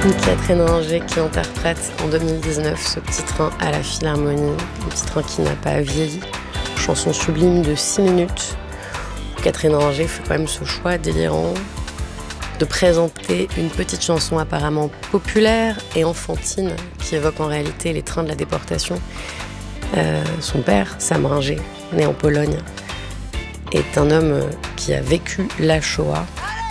Catherine Ringer qui interprète en 2019 ce petit train à la Philharmonie, un petit train qui n'a pas vieilli, chanson sublime de 6 minutes. Catherine Ringer fait quand même ce choix délirant de présenter une petite chanson apparemment populaire et enfantine qui évoque en réalité les trains de la déportation. Son père, Sam Ringer, né en Pologne, est un homme qui a vécu la Shoah.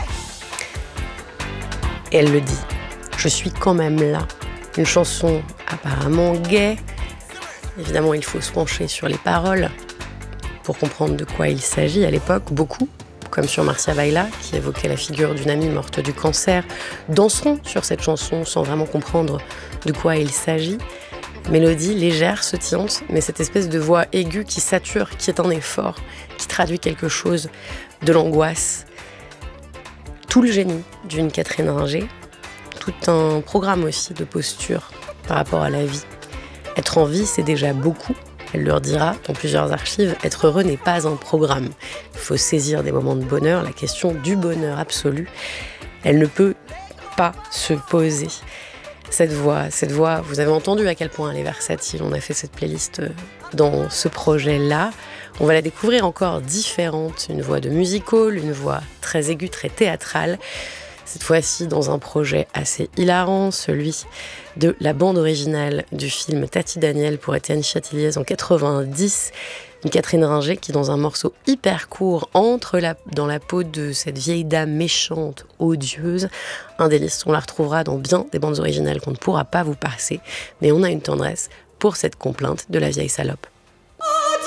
Et elle le dit. Je suis quand même là. Une chanson apparemment gaie. Évidemment, il faut se pencher sur les paroles pour comprendre de quoi il s'agit à l'époque. Beaucoup, comme sur Marcia Baila, qui évoquait la figure d'une amie morte du cancer, danseront sur cette chanson sans vraiment comprendre de quoi il s'agit. Mélodie légère, sautillante, mais cette espèce de voix aiguë qui sature, qui est un effort, qui traduit quelque chose de l'angoisse. Tout le génie d'une Catherine Ringer, tout un programme aussi de posture par rapport à la vie. Être en vie, c'est déjà beaucoup. Elle leur dira dans plusieurs archives, être heureux n'est pas un programme. Il faut saisir des moments de bonheur, la question du bonheur absolu. Elle ne peut pas se poser. Cette voix, vous avez entendu à quel point elle est versatile. On a fait cette playlist dans ce projet-là. On va la découvrir encore différente. Une voix de music-hall, une voix très aiguë, très théâtrale. Cette fois-ci dans un projet assez hilarant, celui de la bande originale du film Tati Daniel pour Étienne Châtilliez en 90. Une Catherine Ringer qui, dans un morceau hyper court, entre dans la peau de cette vieille dame méchante, odieuse. Un délice, on la retrouvera dans bien des bandes originales qu'on ne pourra pas vous passer, mais on a une tendresse pour cette complainte de la vieille salope.